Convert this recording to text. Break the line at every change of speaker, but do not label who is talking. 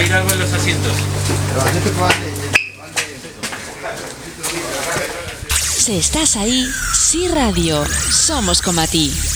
oír algo en los asientos.
Si estás ahí, Sí Radio, somos como a ti.